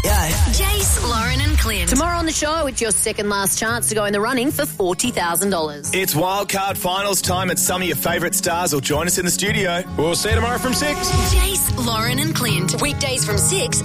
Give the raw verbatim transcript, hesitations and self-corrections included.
Yeah. Jace, Lauren and Clint. Tomorrow on the show, it's your second last chance to go in the running for forty thousand dollars. It's wildcard finals time and some of your favourite stars will join us in the studio. We'll see you tomorrow from six. Jace, Lauren and Clint. Weekdays from six